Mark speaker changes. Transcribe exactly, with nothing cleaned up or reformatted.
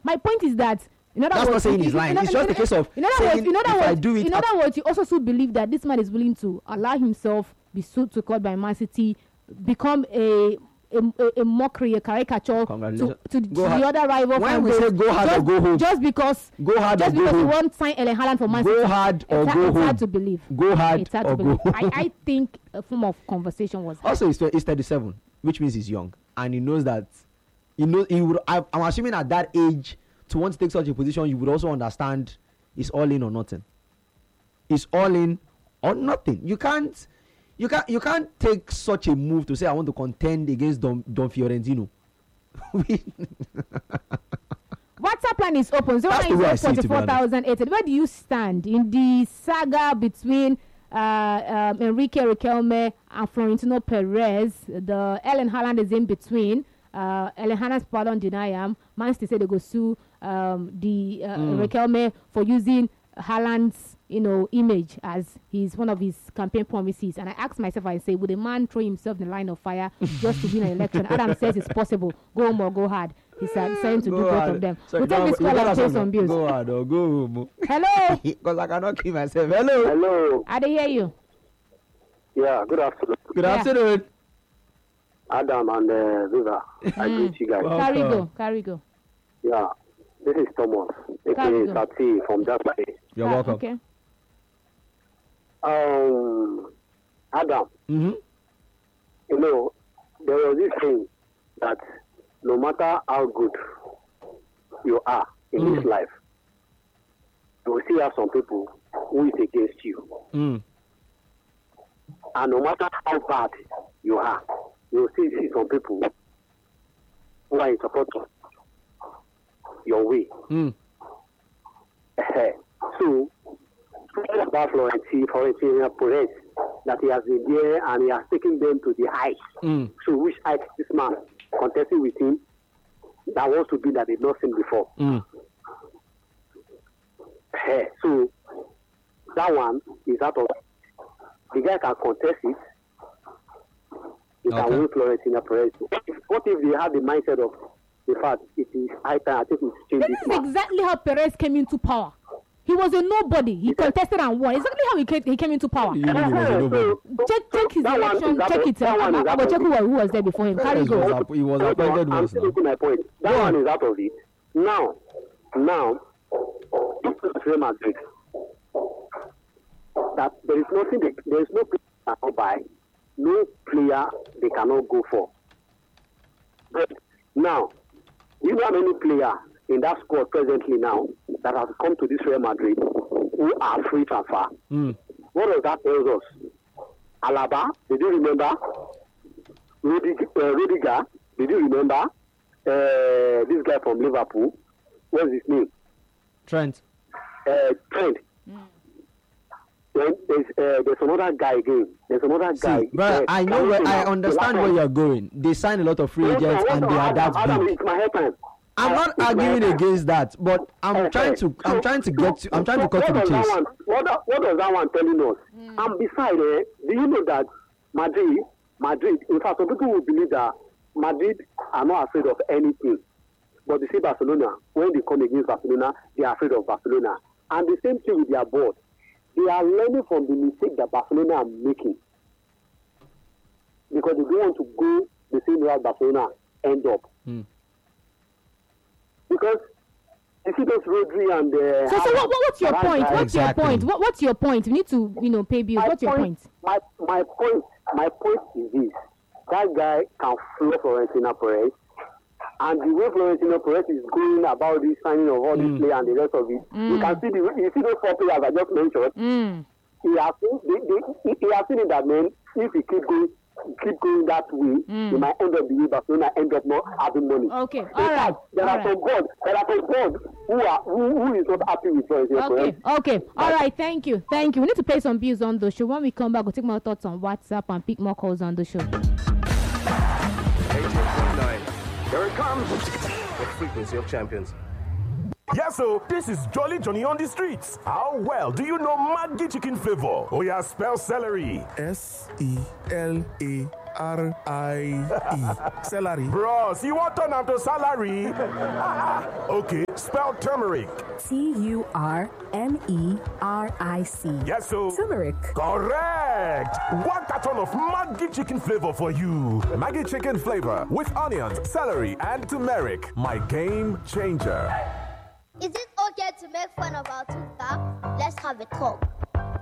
Speaker 1: My point is that. In other
Speaker 2: That's
Speaker 1: words,
Speaker 2: not saying he's
Speaker 1: in-
Speaker 2: lying.
Speaker 1: in-
Speaker 2: It's
Speaker 1: in-
Speaker 2: just
Speaker 1: in-
Speaker 2: a case of
Speaker 1: in other
Speaker 2: saying,
Speaker 1: words, in other
Speaker 2: if I
Speaker 1: words,
Speaker 2: do it
Speaker 1: in
Speaker 2: at-
Speaker 1: other words, you also should believe that this man is willing to allow himself be sued to court by Man City, become a a, a, a mockery, a caricature to,
Speaker 2: Congratulations.
Speaker 1: to,
Speaker 2: Go
Speaker 1: the
Speaker 2: hard.
Speaker 1: other rival.
Speaker 2: When
Speaker 1: fan
Speaker 2: we
Speaker 1: base,
Speaker 2: say go hard or
Speaker 1: just,
Speaker 2: go home.
Speaker 1: just because
Speaker 2: Go hard
Speaker 1: just
Speaker 2: or go
Speaker 1: because he
Speaker 2: home.
Speaker 1: won't sign Erling Haaland for Man
Speaker 2: Go
Speaker 1: City.
Speaker 2: hard or
Speaker 1: it's,
Speaker 2: go
Speaker 1: it's
Speaker 2: home.
Speaker 1: hard to believe.
Speaker 2: Go hard
Speaker 1: It's hard
Speaker 2: or
Speaker 1: to believe.
Speaker 2: go
Speaker 1: I, I think a form of conversation was had.
Speaker 2: Also, he's, he's thirty-seven, which means he's young, and he knows that. He knows he would. I, I'm assuming at that age, to want to take such a position, you would also understand it's all in or nothing. It's all in or nothing. You can't. You can't. You can't take such a move to say I want to contend against Don, Don Fiorentino.
Speaker 1: WhatsApp line is open. zero
Speaker 2: That's the
Speaker 1: nine
Speaker 2: way I
Speaker 1: zero
Speaker 2: see it, to be
Speaker 1: four four thousand eight hundred. Where do you stand in the saga between uh, um, Enrique Riquelme and Florentino Perez? The Erling Haaland is in between. Uh, Erling Haaland's pardon deny him. Man City say they go sue um, the uh,
Speaker 2: Mm.
Speaker 1: Riquelme for using Haaland's you know image as his one of his campaign promises. And I asked myself, I say, would a man throw himself in the line of fire just to win an election? Adam says it's possible. Go home or go hard. He's uh, saying to
Speaker 2: Go
Speaker 1: do both
Speaker 2: hard.
Speaker 1: of them.
Speaker 2: Sorry,
Speaker 1: We'll take
Speaker 2: no,
Speaker 1: this
Speaker 2: you
Speaker 1: call
Speaker 2: gotta
Speaker 1: and pay
Speaker 2: stop
Speaker 1: some
Speaker 2: now.
Speaker 1: bills.
Speaker 2: Go hard or go home.
Speaker 1: Hello,
Speaker 2: Because I cannot keep myself. Hello.
Speaker 3: Hello.
Speaker 1: I didn't hear you.
Speaker 3: Yeah, good afternoon.
Speaker 2: Good
Speaker 1: Yeah.
Speaker 2: afternoon.
Speaker 3: Adam and uh, Viva. I
Speaker 1: Mm.
Speaker 3: greet you guys.
Speaker 2: Well-
Speaker 1: Carry
Speaker 2: Welcome.
Speaker 1: go, carry go.
Speaker 3: Yeah, this is Thomas,
Speaker 1: Carry
Speaker 3: aka
Speaker 1: go.
Speaker 3: Sati from Jasper.
Speaker 2: You're
Speaker 1: Ah,
Speaker 2: welcome.
Speaker 1: Okay.
Speaker 3: Um, Adam,
Speaker 2: Mm-hmm.
Speaker 3: you know, there was this thing that no matter how good you are in
Speaker 2: Mm.
Speaker 3: this life, you will still have some people who is against you.
Speaker 2: Mm.
Speaker 3: And no matter how bad you are, you will still see some people who are in support of your way.
Speaker 2: Mm.
Speaker 3: Eh, so, talking about Florentino, Florentino Perez, that he has been there and he has taken them to the heights.
Speaker 2: Mm.
Speaker 3: So, which height this man contesting with him that wants to be that they've not seen before.
Speaker 2: Mm.
Speaker 3: Eh, so, that one is out of the guy can contest it. He
Speaker 2: Okay.
Speaker 3: can win Florentino Perez. What if, what if they have the mindset of the fact it is high time? I think we should change
Speaker 1: This
Speaker 3: this
Speaker 1: is
Speaker 3: man.
Speaker 1: exactly how Perez came into power. He was a nobody. He contested and won. Exactly how he came, he came into power.
Speaker 2: You knew he was a nobody.
Speaker 1: Check, check his
Speaker 3: That one
Speaker 1: election.
Speaker 3: is out
Speaker 1: Check
Speaker 3: of-
Speaker 1: it.
Speaker 3: that
Speaker 1: I,
Speaker 3: one
Speaker 1: I,
Speaker 3: is
Speaker 1: I
Speaker 3: out
Speaker 1: will
Speaker 3: of
Speaker 1: check
Speaker 3: it.
Speaker 1: who, was- who was there before him. Carry
Speaker 2: Perez was
Speaker 1: go.
Speaker 2: up- he was
Speaker 3: Hold on,
Speaker 2: appointed
Speaker 3: I'm
Speaker 2: once
Speaker 3: still
Speaker 2: now.
Speaker 3: making my point. That
Speaker 2: Go
Speaker 3: one
Speaker 2: on.
Speaker 3: is out of it. Now, now, this is Real Madrid. That there is nothing, they, there is no player they cannot buy, no player they cannot go for. But now, you know how many players in that squad presently now that have come to this Real Madrid who are free transfer?
Speaker 2: Mm.
Speaker 3: What does that tell us? Alaba, did you remember? Rudig, uh, Rudiger, did you remember? Uh, this guy from Liverpool, what's his name?
Speaker 2: Trent.
Speaker 3: Uh, Trent. Then there's, uh, there's another guy again. There's another guy.
Speaker 2: See, brother,
Speaker 3: uh,
Speaker 2: I know where I
Speaker 3: Cantona.
Speaker 2: understand
Speaker 3: The
Speaker 2: where
Speaker 3: last
Speaker 2: you're going. They sign a lot of free
Speaker 3: one.
Speaker 2: agents
Speaker 3: Yes,
Speaker 2: and
Speaker 3: sir,
Speaker 2: they are
Speaker 3: Adam,
Speaker 2: that
Speaker 3: Adam,
Speaker 2: big.
Speaker 3: it's my head time.
Speaker 2: I'm
Speaker 3: Uh,
Speaker 2: not
Speaker 3: it's my
Speaker 2: arguing
Speaker 3: head time.
Speaker 2: against that, but I'm
Speaker 3: Okay.
Speaker 2: trying to I'm
Speaker 3: So-
Speaker 2: trying to
Speaker 3: so-
Speaker 2: get to, I'm trying to
Speaker 3: so
Speaker 2: cut to the
Speaker 3: what does that
Speaker 2: chase.
Speaker 3: one- What, do- what does that one telling us? And besides, eh, do you know that Madrid, Madrid, in fact, some people will believe that Madrid are not afraid of anything. But they see Barcelona, when they come against Barcelona, they are afraid of Barcelona. And the same thing with their board. They are learning from the mistake that Barcelona are making. Because they don't want to go the same route Barcelona end up.
Speaker 2: Mm.
Speaker 3: Because you see those Rodri and uh,
Speaker 1: So, so what, what, what's your
Speaker 3: Varane
Speaker 1: point?
Speaker 3: guys-
Speaker 1: What's
Speaker 2: Exactly.
Speaker 1: your point? What, what's your point? We need to, you know, pay bills.
Speaker 3: My
Speaker 1: What's your point?
Speaker 3: My my point my point is this: that guy can flow Florentino Perez, and the way Florentino Perez is going about this signing of all
Speaker 2: Mm.
Speaker 3: this play and the rest of it, you can see the you see those four players I just mentioned.
Speaker 1: Mm.
Speaker 3: He has seen they, they, he has seen it that man, if he keep going keep going that way,
Speaker 1: Mm.
Speaker 3: he might end up the way Barcelona end up not having money.
Speaker 1: Okay,
Speaker 3: In
Speaker 1: all right,
Speaker 3: fact, There
Speaker 1: all
Speaker 3: are
Speaker 1: right.
Speaker 3: some board, there are some board who are who, who is not happy with Florentino Perez.
Speaker 1: Okay, okay. All right, thank you. Thank you. We need to pay some bills on the show. When we come back, we'll take more thoughts on WhatsApp and pick more calls on the show.
Speaker 4: eighty-eight point nine. Here it comes. The frequency of champions.
Speaker 5: Yes, so this is Jolly Johnny on the streets. How well do you know Maggi chicken flavor? Oh yeah, spell celery.
Speaker 6: S E L A
Speaker 5: R I E. Celery. Bros, you want to turn to salary? Okay, spell turmeric.
Speaker 6: T U R M E R I C.
Speaker 5: Yes, so.
Speaker 6: Turmeric.
Speaker 5: Correct. One carton of Maggi chicken flavor for you.
Speaker 7: Maggi chicken flavor with onions, celery, and turmeric. My game changer.
Speaker 8: Is it okay to make fun of our tooth gap? Let's have a talk.